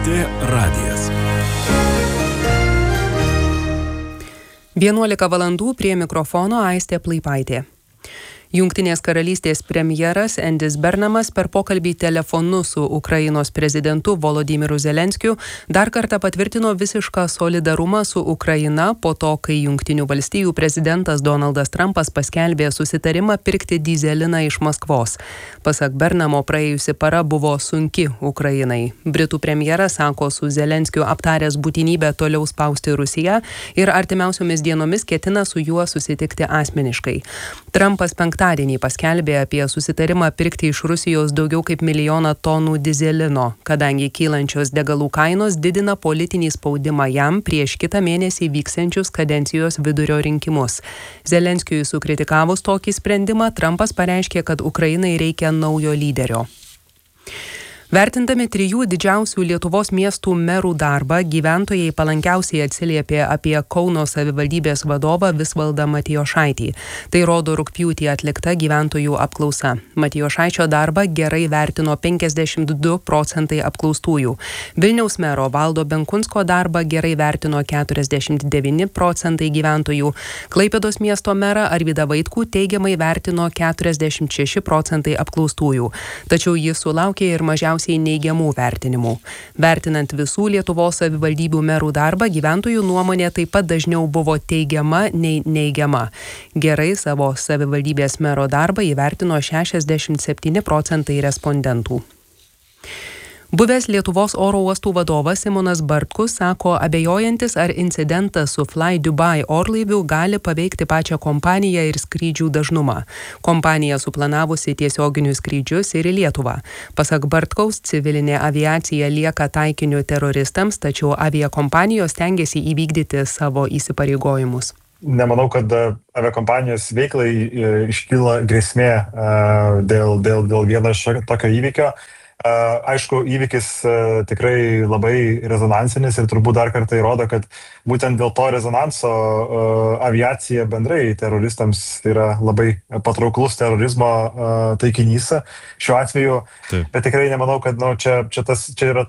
LRT radijas. 11 valandų prie mikrofono Aistė Plaipaitė. Jungtinės karalystės premjeras Endis Bernamas per pokalbį telefonu su Ukrainos prezidentu Volodymyru Zelenskiu dar kartą patvirtino visišką solidarumą su Ukraina po to, kai Jungtinių valstijų prezidentas Donaldas Trumpas paskelbė susitarimą pirkti dyzeliną iš Maskvos. Pasak Bernamo, praėjusi para buvo sunki Ukrainai. Britų premjeras sako su Zelenskiu aptaręs būtinybę toliau spausti Rusiją ir artimiausiomis dienomis ketina su juo susitikti asmeniškai. Trumpas penktadienį paskelbė apie susitarimą pirkti iš Rusijos daugiau kaip 1 milijoną tonų dyzelino, kadangi kylančios degalų kainos didina politinį spaudimą jam prieš kitą mėnesį vyksiančius kadencijos vidurio rinkimus. Zelenskiui sukritikavus tokį sprendimą, Trumpas pareiškė, kad Ukrainai reikia naujo lyderio. Vertindami 3 didžiausių Lietuvos miestų merų darbą, gyventojai palankiausiai atsiliepė apie Kauno savivaldybės vadovą Visvaldą Matijošaitį. Tai rodo rugpjūtį atlikta gyventojų apklausa. Matijošaičio darbą gerai vertino 52% apklaustųjų. Vilniaus mero Valdo Benkunsko darbą gerai vertino 49% gyventojų. Klaipėdos miesto merą Arvydą Vaitkų teigiamai vertino 46% apklaustųjų. Tačiau jis sulaukė ir mažiausiai neigiamų vertinimų. Vertinant visų Lietuvos savivaldybių merų darbą, gyventojų nuomonė taip pat dažniau buvo teigiama nei neigiama. Gerai savo savivaldybės mero darbą įvertino 67% respondentų. Buvęs Lietuvos oro uostų vadovas Simonas Bartkus sako abejojantis, ar incidentas su Fly Dubai orlaiviu gali paveikti pačią kompaniją ir skrydžių dažnumą. Kompanija suplanavusi tiesioginius skrydžius ir į Lietuvą. Pasak Bartkaus, civilinė aviacija lieka taikiniu teroristams, tačiau aviakompanijos stengiasi įvykdyti savo įsipareigojimus. Nemanau, kad aviakompanijos veiklai iškyla grėsmė dėl vieno tokio įvykio. Aišku, įvykis tikrai labai rezonansinis ir turbūt dar kartą įrodo, kad būtent dėl to rezonanso aviacija bendrai teroristams tai yra labai patrauklus terorizmo taikinys šiuo atveju. Taip. Bet tikrai nemanau, kad čia yra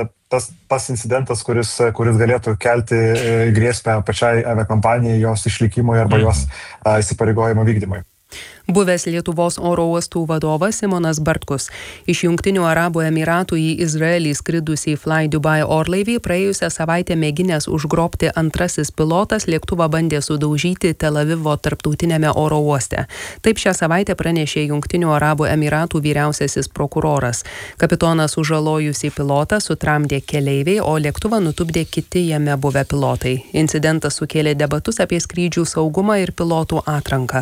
tas incidentas, kuris galėtų kelti grėsmę pačiai aviakompanijai, jos išlikimui arba jos įsipareigojimo vykdymui. Buvęs Lietuvos oro uostų vadovas Simonas Bartkus. Iš Jungtinių Arabų Emiratų į Izraelį skridusiai Fly Dubai orlaivį praėjusią savaitę mėginęs užgrobti antrasis pilotas lėktuvą bandė sudaužyti Tel Avivo tarptautinėme oro uoste. Taip šią savaitę pranešė Jungtinių Arabų Emiratų vyriausiasis prokuroras. Kapitonas sužalojusį pilotą sutramdė keleiviai, o lėktuvą nutupdė kiti jame buvę pilotai. Incidentas sukėlė debatus apie skrydžių saugumą ir pilotų atranką.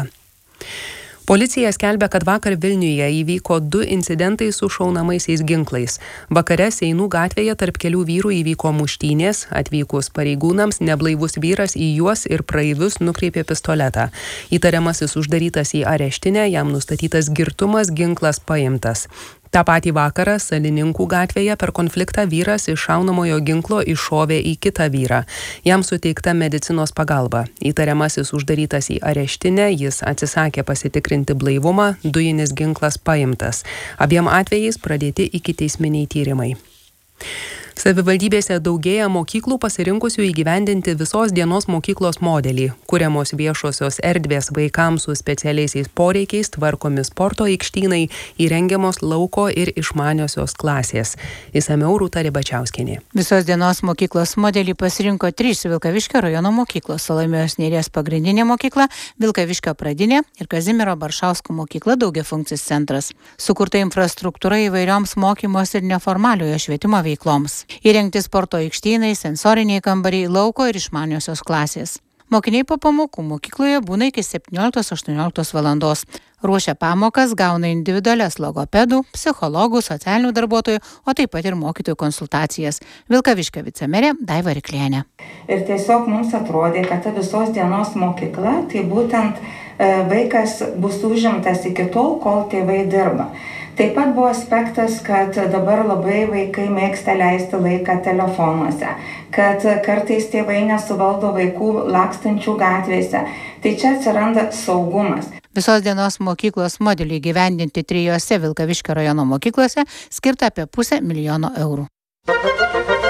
Policija skelbia, kad vakar Vilniuje įvyko 2 incidentai su šaunamaisiais ginklais. Vakare Seinų gatvėje tarp kelių vyrų įvyko muštynės. Atvykus pareigūnams, neblaivus vyras į juos ir praeivius nukreipė pistoletą. Įtariamasis uždarytas į areštinę, jam nustatytas girtumas, ginklas paimtas. Ta patį vakarą Salininkų gatvėje per konfliktą vyras iš šaunamojo ginklo iššovė į kitą vyrą. Jam suteikta medicinos pagalba. Įtariamasis uždarytas į areštinę, jis atsisakė pasitikrinti blaivumą, dujinis ginklas paimtas. Abiem atvejais pradėti ikiteisminiai tyrimai. Savivaldybėse daugėja mokyklų pasirinkusių įgyvendinti visos dienos mokyklos modelį. Kuriamos viešosios erdvės vaikams su specialiaisiais poreikiais, tvarkomi sporto aikštynai, įrengiamos lauko ir išmaniosios klasės. Išsamiau Rūta Ribačiauskienė. Visos dienos mokyklos modelį pasirinko 3 Vilkaviškio rajono mokyklos: Salomėjos Nėries pagrindinė mokykla, Vilkaviškio pradinė ir Kazimiero Baršausko mokykla daugiafunkcis centras. Sukurta infrastruktūra įvairioms mokymos ir neformaliojo švietimo veikloms. Įrengti sporto aikštynai, sensoriniai kambariai, lauko ir išmaniosios klasės. Mokiniai po pamokų mokykloje būna iki 17-18 valandos. Ruošia pamokas, gauna individualias logopedų, psichologų, socialinių darbuotojų, o taip pat ir mokytojų konsultacijas. Vilkaviškio vicemerė Daiva Riklienė. Ir tiesiog mums atrodė, kad ta visos dienos mokykla, tai būtent vaikas bus užimtas iki tol, kol tėvai dirba. Taip pat buvo aspektas, kad dabar labai vaikai mėgsta leisti laiką telefonuose, kad kartais tėvai nesuvaldo vaikų lakstančių gatvėse. Tai čia atsiranda saugumas. Visos dienos mokyklos modelį įgyvendinti 3 Vilkaviškio rajono mokyklose skirta apie 500 000 eurų.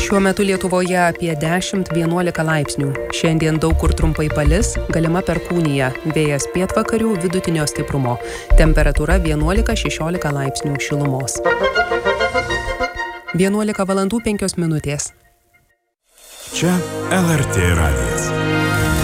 Šiuo metu Lietuvoje apie 10-11 laipsnių. Šiandien daug kur trumpai palis, galima perkūnija, vėjas pietvakarių vidutinio stiprumo. Temperatūra 11-16 laipsnių šilumos. 11 valandų 5 minutės. Čia LRT radijas.